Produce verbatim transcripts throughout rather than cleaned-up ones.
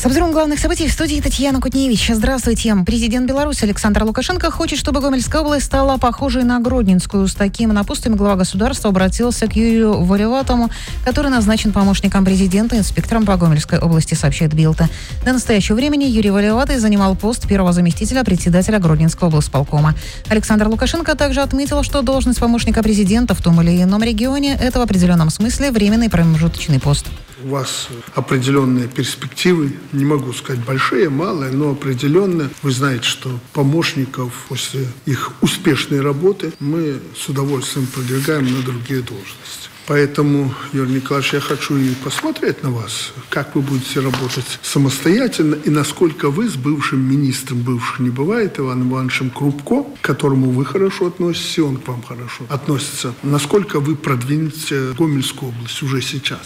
С обзором главных событий в студии Татьяна Кутневич. Здравствуйте. Президент Беларуси Александр Лукашенко хочет, чтобы Гомельская область стала похожей на Гродненскую. С таким напутствием глава государства обратился к Юрию Валеватому, который назначен помощником президента, инспектором по Гомельской области, сообщает Билд. До настоящего времени Юрий Валеватый занимал пост первого заместителя председателя Гродненского облсполкома. Александр Лукашенко также отметил, что должность помощника президента в том или ином регионе – это в определенном смысле временный промежуточный пост. У вас определенные перспективы, не могу сказать большие, малые, но определенные. Вы знаете, что помощников после их успешной работы мы с удовольствием продвигаем на другие должности. Поэтому, Юрий Николаевич, я хочу и посмотреть на вас, как вы будете работать самостоятельно и насколько вы с бывшим министром, бывших не бывает, Иваном Ивановичем Крупко, к которому вы хорошо относитесь, и он к вам хорошо относится, насколько вы продвинете Гомельскую область уже сейчас.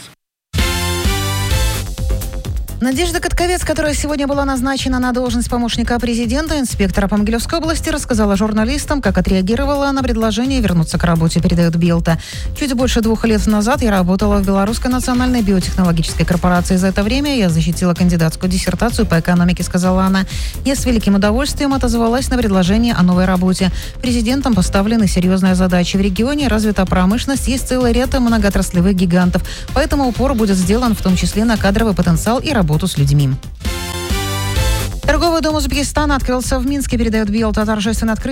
Надежда Катковец, которая сегодня была назначена на должность помощника президента, инспектора по Могилевской области, рассказала журналистам, как отреагировала на предложение вернуться к работе, передает Билд. Чуть больше двух лет назад я работала в Белорусской национальной биотехнологической корпорации. За это время я защитила кандидатскую диссертацию по экономике, сказала она. Я с великим удовольствием отозвалась на предложение о новой работе. Президентом поставлены серьезные задачи. В регионе развита промышленность, есть целый ряд многоотраслевых гигантов. Поэтому упор будет сделан в том числе на кадровый потенциал и работу с людьми. Торговый дом Узбекистана открылся в Минске, передает Билд. Торжественное открытие